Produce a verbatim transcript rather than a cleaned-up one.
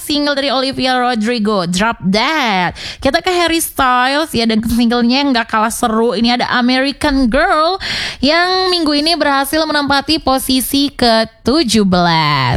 single dari Olivia Rodrigo, Drop That. Kita ke Harry Styles ya, dan singlenya yang gak kalah seru. Ini ada American Girl yang minggu ini berhasil menempati posisi ke tujuh belas.